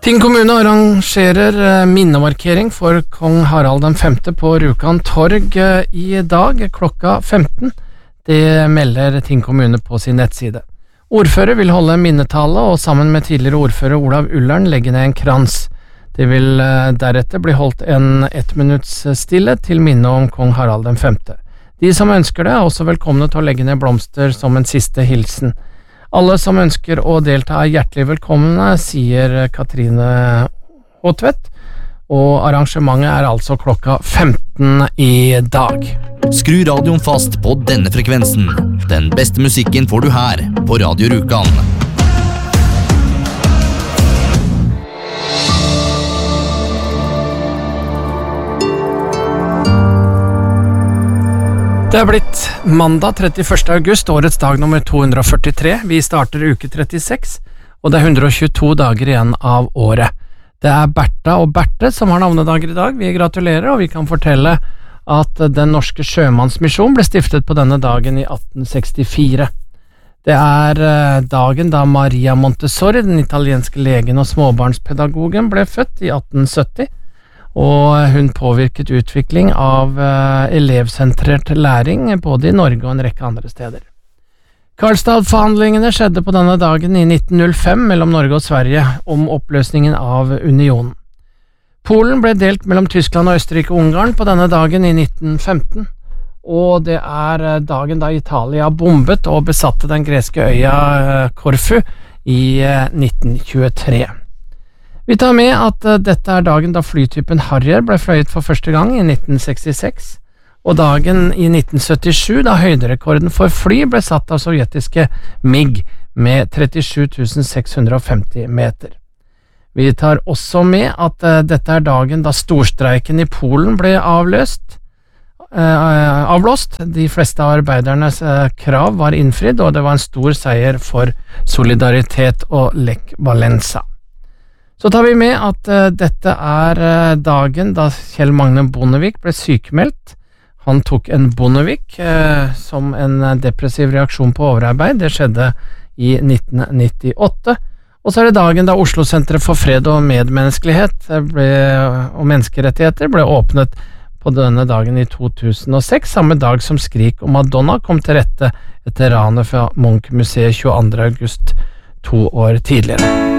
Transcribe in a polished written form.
Tinn kommune arrangerer minnemarkering for kong Harald V på Rjukan torg i dag klokka 15. Det melder Tinn kommune på sin nettside. Ordfører vil holde minnetale og sammen med tidligere ordfører Olav Ullern legge ned en krans. Det vil deretter bli holdt en 1 minutts stille til minne om kong Harald V. De som ønsker det er også velkomne til å legge ned blomster som en siste hilsen. Alle som ønsker å delta er hjertelig velkomne, sier Katrine Håtvedt, og arrangementet er altså klokka 15 i dag. Skru radioen fast på denne frekvensen. Den beste musikken får du her på Radio Rjukan. Det er blitt mandag 31. august, årets dag nummer 243. Vi starter uke 36, og det er 122 dager igjen av året. Det er Bertha og Berte som har navnedager i dag. Vi gratulerer, og vi kan fortelle at Den norske sjømannsmisjon ble stiftet på denne dagen i 1864. Det er dagen da Maria Montessori, den italienske legen og småbarnspedagogen, ble født i 1870. Og hun påvirket utvikling av elevsentrert læring både i Norge og en rekke andre steder. Karlstad-forhandlingene skjedde på denne dagen i 1905 mellom Norge og Sverige om oppløsningen av unionen. Polen ble delt mellom Tyskland og Østerrike og Ungarn på denne dagen i 1915, og det er dagen da Italia bombet og besatte den greske øya Korfu i 1923. Vi tar med at dette er dagen da flytypen Harrier ble fløyet for første gang i 1966, og dagen i 1977 da høyderekorden for fly ble satt av sovjetiske MiG med 37 650 meter. Vi tar også med at dette er dagen da storstreiken i Polen ble avblåst. De fleste av arbeidernes krav var innfridd, og det var en stor seier for Solidaritet og Lech Walesa. Så tar vi med at dette er dagen da Kjell Magne Bondevik ble sykemeldt. Han tok en Bondevik som en depressiv reaksjon på overarbeid. Det skjedde i 1998. Og så er det dagen da Oslo-senteret for fred og medmenneskelighet og menneskerettigheter ble åpnet på denne dagen i 2006, samme dag som Skrik og Madonna kom til rette etter ranet fra Munch-museet 22. august 2 år tidligere.